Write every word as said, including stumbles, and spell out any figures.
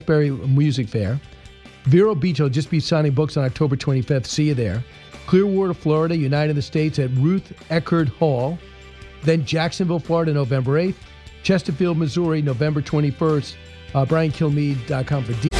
Berry Music Fair. Vero Beach will just be signing books on October twenty-fifth. See you there. Clearwater, Florida, United States at Ruth Eckerd Hall. Then Jacksonville, Florida, November eighth. Chesterfield, Missouri, November twenty-first. Uh, Brian Kilmeade dot com for